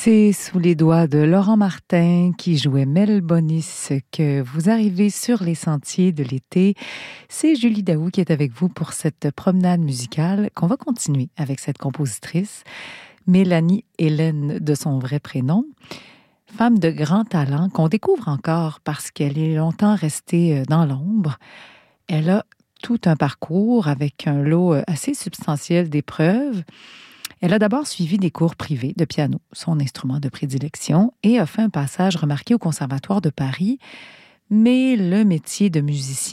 C'est sous les doigts de Laurent Martin qui jouait Mel Bonis que vous arrivez sur les sentiers de l'été. C'est Julie Daou qui est avec vous pour cette promenade musicale qu'on va continuer avec cette compositrice, Mélanie Hélène de son vrai prénom. Femme de grand talent qu'on découvre encore parce qu'elle est longtemps restée dans l'ombre. Elle a tout un parcours avec un lot assez substantiel d'épreuves. Elle a d'abord suivi des cours privés de piano, son instrument de prédilection, et a fait un passage remarqué au Conservatoire de Paris. Mais le métier de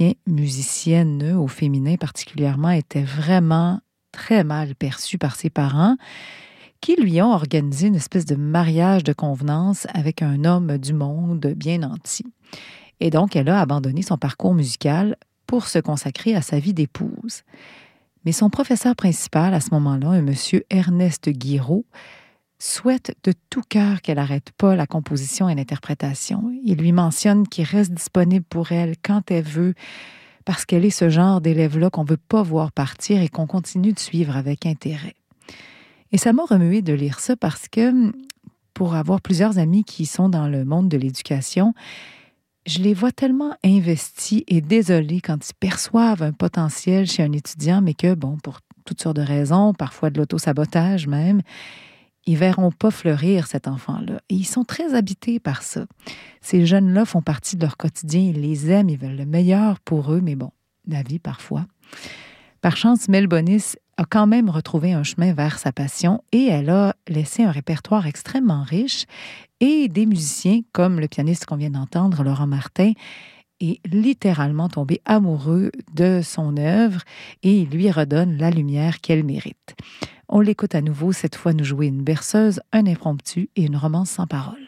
musicienne au féminin particulièrement, était vraiment très mal perçu par ses parents, qui lui ont organisé une espèce de mariage de convenance avec un homme du monde bien nanti. Et donc, elle a abandonné son parcours musical pour se consacrer à sa vie d'épouse. Mais son professeur principal, à ce moment-là, un monsieur Ernest Guiraud, souhaite de tout cœur qu'elle n'arrête pas la composition et l'interprétation. Il lui mentionne qu'il reste disponible pour elle quand elle veut, parce qu'elle est ce genre d'élève-là qu'on ne veut pas voir partir et qu'on continue de suivre avec intérêt. Et ça m'a remué de lire ça parce que, pour avoir plusieurs amis qui sont dans le monde de l'éducation, je les vois tellement investis et désolés quand ils perçoivent un potentiel chez un étudiant, mais que, bon, pour toutes sortes de raisons, parfois de l'auto-sabotage même, ils ne verront pas fleurir cet enfant-là. Et ils sont très habités par ça. Ces jeunes-là font partie de leur quotidien, ils les aiment, ils veulent le meilleur pour eux, mais bon, la vie parfois. Par chance, Mel Bonis a quand même retrouvé un chemin vers sa passion et elle a laissé un répertoire extrêmement riche et des musiciens, comme le pianiste qu'on vient d'entendre, Laurent Martin, est littéralement tombé amoureux de son œuvre et il lui redonne la lumière qu'elle mérite. On l'écoute à nouveau, cette fois nous jouer une berceuse, un impromptu et une romance sans parole.